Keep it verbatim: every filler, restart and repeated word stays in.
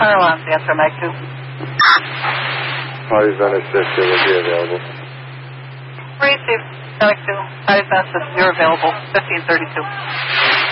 fire alarms answer, Mag two. Party's on assist, it will be available. Receive, Mag two. Party's on assist, you're available. fifteen thirty-two.